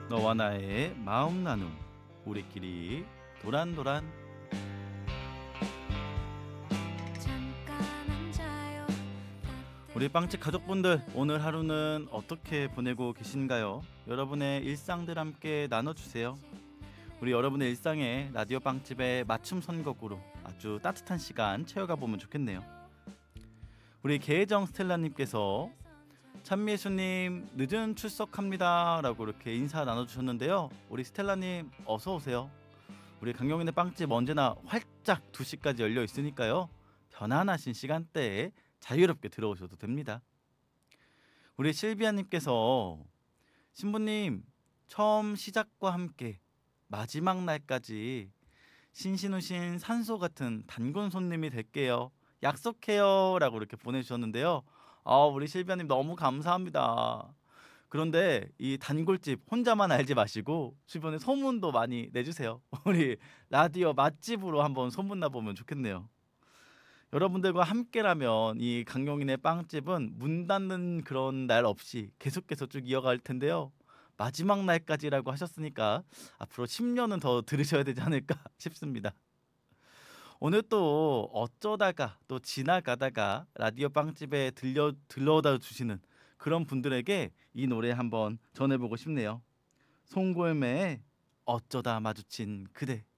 너와 나의 마음 나눔 우리끼리 도란도란. 우리 빵집 가족분들, 오늘 하루는 어떻게 보내고 계신가요? 여러분의 일상들 함께 나눠주세요. 우리 여러분의 일상에 라디오 빵집의 맞춤 선곡으로 아주 따뜻한 시간 채워가 보면 좋겠네요. 우리 계정 스텔라님께서 찬미예수님 늦은 출석합니다 라고 이렇게 인사 나눠주셨는데요. 우리 스텔라님 어서 오세요. 우리 강경인의 빵집 언제나 활짝 2시까지 열려 있으니까요. 편안하신 시간대에 자유롭게 들어오셔도 됩니다. 우리 실비아님께서 신부님, 처음 시작과 함께 마지막 날까지 신신우신 산소 같은 단군 손님이 될게요. 약속해요 라고 이렇게 보내주셨는데요. 우리 실비아님 너무 감사합니다. 그런데 이 단골집 혼자만 알지 마시고 주변에 소문도 많이 내주세요. 우리 라디오 맛집으로 한번 소문나보면 좋겠네요. 여러분들과 함께라면 이 강용인의 빵집은 문 닫는 그런 날 없이 계속해서 쭉 이어갈 텐데요. 마지막 날까지라고 하셨으니까 앞으로 10년은 더 들으셔야 되지 않을까 싶습니다. 오늘 또 어쩌다가 또 지나가다가 라디오 빵집에 들러다 주시는 그런 분들에게 이 노래 한번 전해보고 싶네요. 송골매의 어쩌다 마주친 그대.